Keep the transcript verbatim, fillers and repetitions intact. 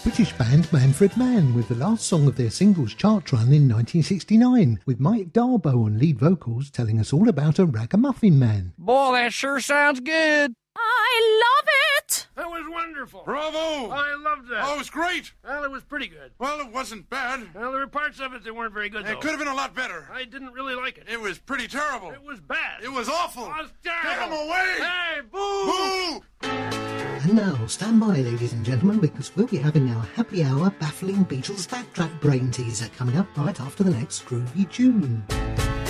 British band Manfred Mann with the last song of their singles chart run in nineteen sixty-nine, with Mike Darbo on lead vocals telling us all about a ragamuffin man. Boy, that sure sounds good. I love it! That was wonderful. Bravo! I loved that. Oh, it was great. Well, it was pretty good. Well, it wasn't bad. Well, there were parts of it that weren't very good, though. It could have been a lot better. I didn't really like it. It was pretty terrible. It was bad. It was awful. It was Get terrible. him away! Hey, boo! Boo! And now, stand by, ladies and gentlemen, because we'll be having our happy hour baffling Beatles backtrack brain teaser coming up right after the next groovy tune.